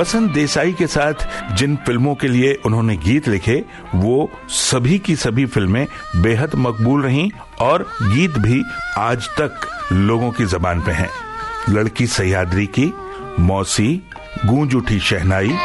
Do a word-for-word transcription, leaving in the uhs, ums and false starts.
वसंत देसाई के साथ जिन फिल्मों के लिए उन्होंने गीत लिखे वो सभी की सभी फिल्में बेहद मकबूल रहीं और गीत भी आज तक लोगों की जबान पे हैं। लड़की सह्याद्री की, मौसी, गूंज उठी शहनाई,